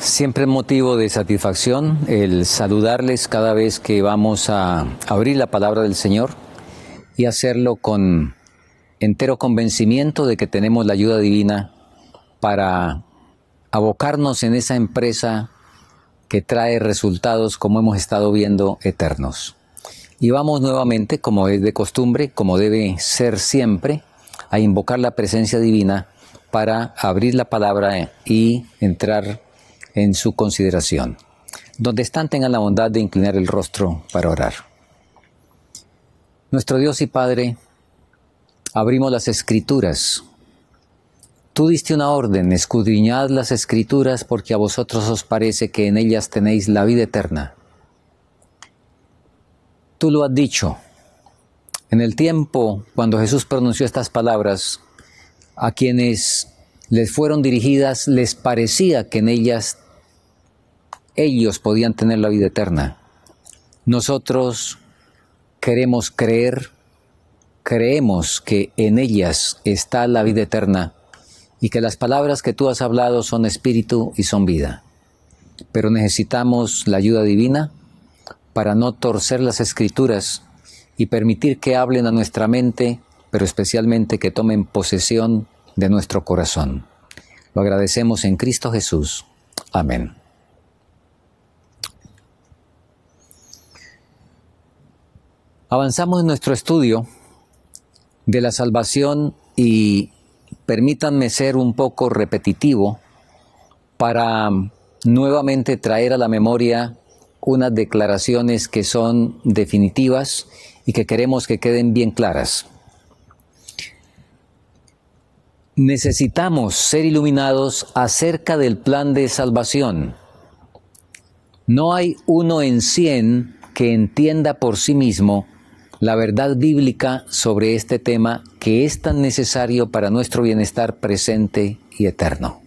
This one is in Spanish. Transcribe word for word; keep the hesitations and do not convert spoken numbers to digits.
Siempre es motivo de satisfacción el saludarles cada vez que vamos a abrir la palabra del Señor y hacerlo con entero convencimiento de que tenemos la ayuda divina para abocarnos en esa empresa que trae resultados, como hemos estado viendo, eternos. Y vamos nuevamente, como es de costumbre, como debe ser siempre, a invocar la presencia divina para abrir la palabra y entrar en su consideración. Donde están, tengan la bondad de inclinar el rostro para orar. Nuestro Dios y Padre, abrimos las Escrituras. Tú diste una orden: escudriñad las Escrituras, porque a vosotros os parece que en ellas tenéis la vida eterna. Tú lo has dicho. En el tiempo cuando Jesús pronunció estas palabras, a quienes les fueron dirigidas les parecía que en ellas ellos podían tener la vida eterna. Nosotros queremos creer, creemos que en ellas está la vida eterna y que las palabras que tú has hablado son espíritu y son vida. Pero necesitamos la ayuda divina para no torcer las Escrituras y permitir que hablen a nuestra mente, pero especialmente que tomen posesión de nuestro corazón. Lo agradecemos en Cristo Jesús. Amén. Avanzamos en nuestro estudio de la salvación y permítanme ser un poco repetitivo para nuevamente traer a la memoria unas declaraciones que son definitivas y que queremos que queden bien claras. Necesitamos ser iluminados acerca del plan de salvación. No hay uno en cien que entienda por sí mismo la verdad bíblica sobre este tema que es tan necesario para nuestro bienestar presente y eterno.